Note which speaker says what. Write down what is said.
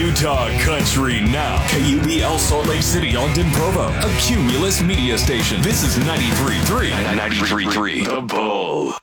Speaker 1: Utah Country now. KUBL Salt Lake City, Ogden, Provo. A Cumulus media station. This is 93.3. 93.3. The Bull.